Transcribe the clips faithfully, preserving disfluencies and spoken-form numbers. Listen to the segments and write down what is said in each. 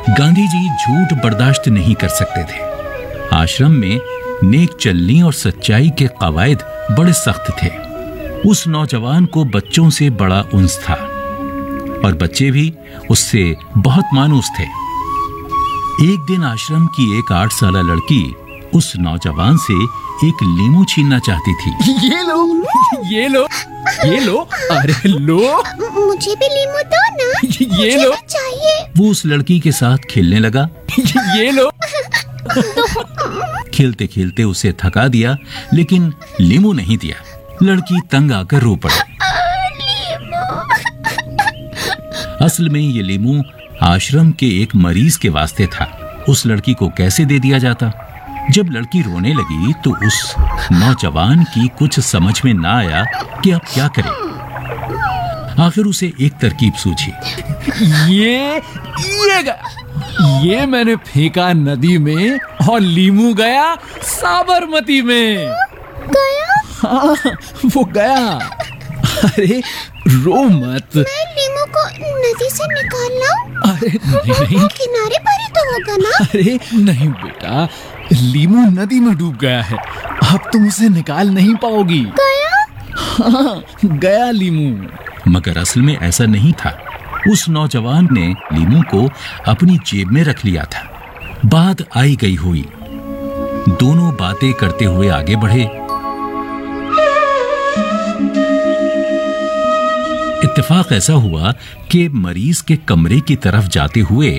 गांधी जी झूठ बर्दाश्त नहीं कर सकते थे। आश्रम में नेक चलनी और सच्चाई के कवायद बड़े सख्त थे। उस नौजवान को बच्चों से बड़ा उन्स था और बच्चे भी उससे बहुत मानूस थे। एक दिन आश्रम की एक आठ साला लड़की उस नौजवान से एक लीमू छीनना चाहती थी। ये लो, ये लो, ये लो, अरे लो, मुझे भी लीमू दो ना, ये लो, चाहिए। वो उस लड़की के साथ खेलने लगा। ये लो। खेलते खेलते उसे थका दिया, लेकिन लीमू नहीं दिया। लड़की तंग आकर रो पड़ी। असल में ये लीमू आश्रम के एक मरीज के वास्ते था। उस लड़की को कैसे दे दिया जाता? जब लड़की रोने लगी तो उस नौजवान की कुछ समझ में ना आया कि अब क्या करे। आखिर उसे एक तरकीब सूझी। ये ये गया, ये मैंने फेंका नदी में और लीमू गया साबरमती में। गया? हाँ, वो गया। अरे रो मत। मैं लीमू को नदी से निकाल लाऊं? अरे नहीं नहीं, किनारे पर ही तो होगा ना। अरे नहीं बेटा, लीमू नदी में डूब गया है, अब तुम उसे निकाल नहीं पाओगी। गया? हाँ, गया लीमू। मगर असल में ऐसा नहीं था। उस नौजवान ने लीमू को अपनी जेब में रख लिया था। बात आई गई हुई। दोनों बातें करते हुए आगे बढ़े। इत्तेफाक ऐसा हुआ कि मरीज के कमरे की तरफ जाते हुए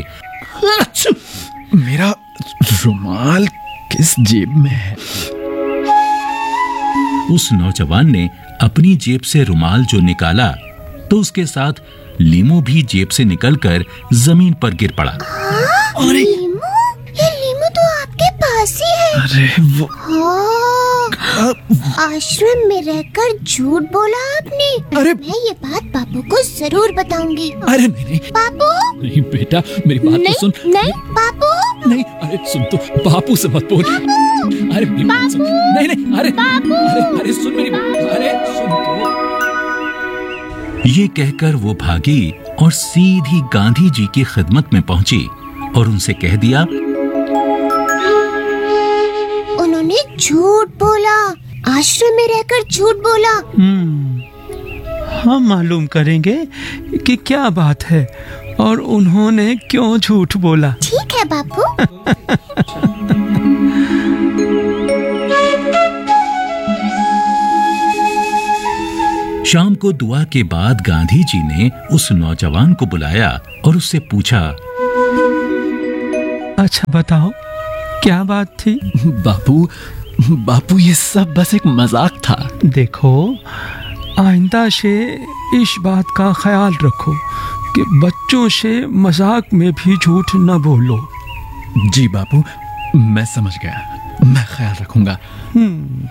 मेरा रुमाल किस जेब में है? उस नौजवान ने अपनी जेब से रुमाल जो निकाला तो उसके साथ लीमू भी जेब से निकलकर जमीन पर गिर पड़ा। अरे लीमू, ये लीमू तो आपके पास ही है। अरे वो हाँ, आश्रम में रहकर झूठ बोला आपने। अरे मैं ये बात बापू को जरूर बताऊंगी। अरे नहीं नहीं, बापू नहीं बेटा, मेरी बात नहीं, तो सुन। नहीं बापू नहीं, अरे सुन तो, बापू से मत बोल। अरे मेरी बात सुन। नहीं नहीं, अरे अरे अरे सुन मेरी बात, अरे सुन तो। ये कहकर वो भागी और सीधी गांधी जी की खिदमत में पहुंची और उनसे कह दिया, उन्होंने झूठ बोला, आश्रम में रहकर झूठ बोला। हम्म, हम मालूम करेंगे कि क्या बात है और उन्होंने क्यों झूठ बोला। ठीक है बापू। शाम को दुआ के बाद गांधी जी ने उस नौजवान को बुलाया और उससे पूछा, अच्छा बताओ, क्या बात थी? बापू, बापू ये सब बस एक मजाक था। देखो, आइंदा से इस बात का ख्याल रखो कि बच्चों से मजाक में भी झूठ न बोलो। जी बापू, मैं समझ गया, मैं ख्याल रखूंगा। हम्म।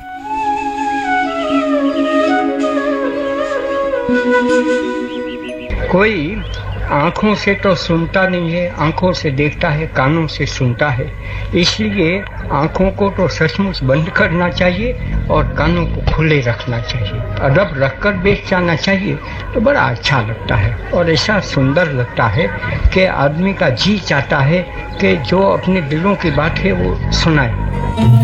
कोई आँखों से तो सुनता नहीं है, आँखों से देखता है, कानों से सुनता है। इसलिए आँखों को तो सचमुच बंद करना चाहिए और कानों को खुले रखना चाहिए। अदब रखकर बैठ जाना चाहिए तो बड़ा अच्छा लगता है और ऐसा सुंदर लगता है कि आदमी का जी चाहता है कि जो अपने दिलों की बात है वो सुनाए।